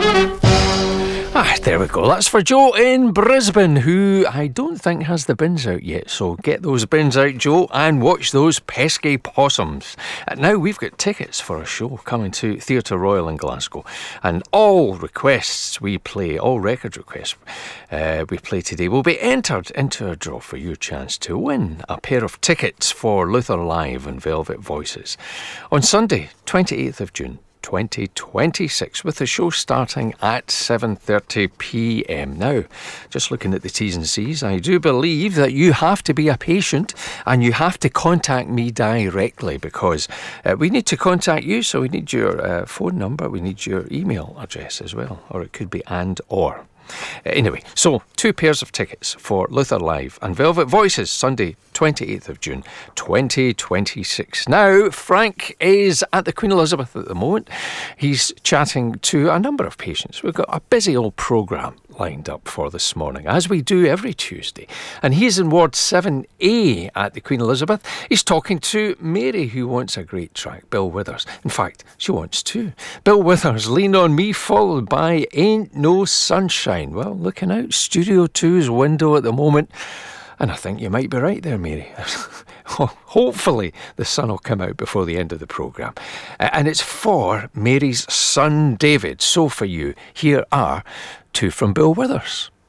There we go. That's for Joe in Brisbane, who I don't think has the bins out yet. So get those bins out, Joe, and watch those pesky possums. Now we've got tickets for a show coming to Theatre Royal in Glasgow. And all requests we play, all record requests we play today will be entered into a draw for your chance to win a pair of tickets for Luther Live and Velvet Voices on Sunday, 28th of June. 2026, with the show starting at 7:30pm. Now, just looking at the T's and C's, I do believe that you have to be a patient and you have to contact me directly, because we need to contact you, so we need your phone number, we need your email address as well, or it could be and or. Anyway, so 2 pairs of tickets for Luther Live and Velvet Voices, Sunday, 28th of June, 2026. Now, Frank is at the Queen Elizabeth at the moment. He's chatting to a number of patients. We've got a busy old programme lined up for this morning, as we do every Tuesday. And he's in Ward 7A at the Queen Elizabeth. He's talking to Mary, who wants a great track, Bill Withers. In fact, she wants two. Bill Withers, Lean on Me, followed by Ain't No Sunshine. Well, looking out Studio 2's window at the moment, and I think you might be right there, Mary. Hopefully the sun will come out before the end of the programme. And it's for Mary's son, David. So for you, here are two from Bill Withers.